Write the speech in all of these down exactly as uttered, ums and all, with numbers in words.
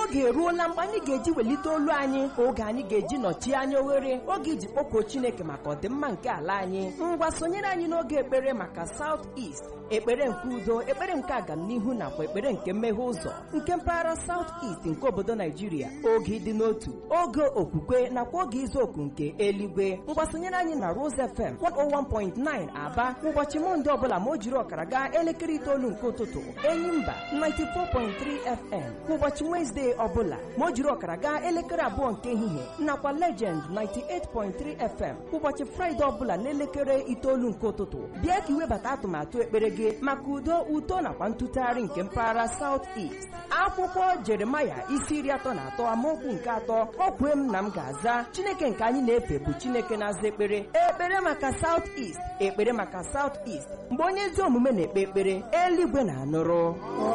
oge eruola mgbe anyị ga-eji welite olu anyị, oge anyị ga-eji nọchie anya oghere, oge iji kpọkuo Chineke maka ọdịmma nke ala anyị. Ngwa sonyere anyị n'oge ekpere maka South East, ekpere nke udo, ekpere nke agamnihu nakwa ekpere nke mmeghe ụzọ nke mpaghara South East nke obodo Naijiria. Oge dị n'otu, oge okwukwe nakwa oge izu oku nke eluigwe. Ngwa sonyere anyị na Rose F M one oh one point nine Aba ụbọchị Mọnde ọbụla ma o jiri ọkara gaa elekere itoolu nke ụtụtụ, Enyimba ninety-four point three F M ụbọchị Wednesday ọbụla ma o jiri ọkara gaa elekere abụọ nke ehihie, nakwa Legend ninety-eight point three F M ụbọchị Friday ọbụla n'elekere itoolu nke ụtụtụ. Bịa ka iwebata atụmatụ ekpere gị maka udo, uto nakwa ntụtụgharị nke mpaghara South East. Akwụkwọ Jeremaya isi iri atọ na atọ amaokwu nke atọ, o kwee m na m ga-aza. Chineke nke anyị na-efe bụ Chineke na-aza ekpere. Ekpere maka South East, ekpere maka South East. Mgbe onye ezi omume na-ekpe ekpere, eluigwe na-anụrụ.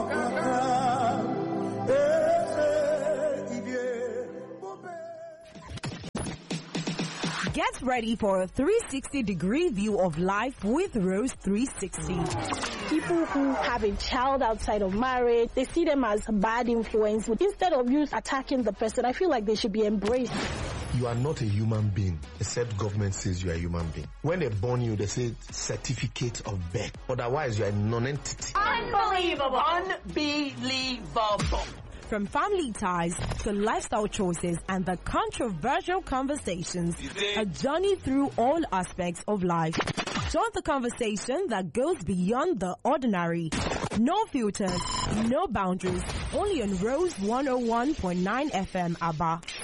Get ready for a three sixty degree view of life with Rose three sixty. People who have a child outside of marriage, they see them as a bad influence. Instead of you attacking the person, I feel like they should be embraced. You are not a human being, except government says you are a human being. When they born you, they say certificate of birth. Otherwise, you are a non-entity. Unbelievable. Unbelievable. From family ties to lifestyle choices and the controversial conversations, a journey through all aspects of life. Join the conversation that goes beyond the ordinary. No filters, no boundaries, only on Rose one oh one point nine F M Aba.